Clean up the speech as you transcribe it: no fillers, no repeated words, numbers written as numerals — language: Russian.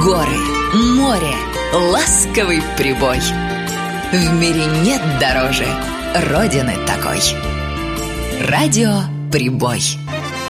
Горы, море, ласковый прибой. В мире нет дороже Родины такой. Радио «Прибой».